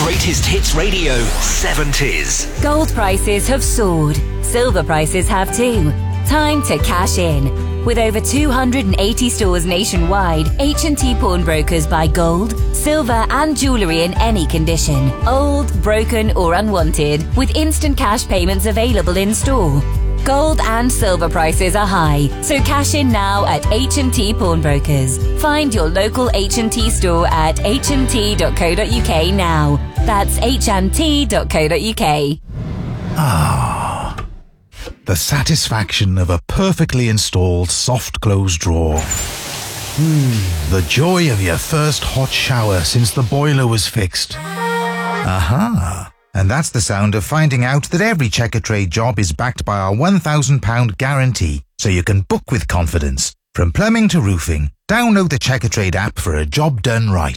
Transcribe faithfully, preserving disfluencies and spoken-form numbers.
Greatest Hits Radio seventies. Gold prices have soared. Silver prices have too. Time to cash in. With over two hundred eighty stores nationwide, H and T Pawnbrokers buy gold, silver and jewellery in any condition. Old, broken or unwanted. With instant cash payments available in store. Gold and silver prices are high, so cash in now at H and T Pawnbrokers. Find your local H and T store at h and t dot co dot u k now. That's h and t dot co dot u k. Ah, the satisfaction of a perfectly installed soft close drawer. Hmm, the joy of your first hot shower since the boiler was fixed. Aha! And that's the sound of finding out that every Checkatrade job is backed by our one thousand pounds guarantee, so you can book with confidence. From plumbing to roofing, download the Checkatrade app for a job done right.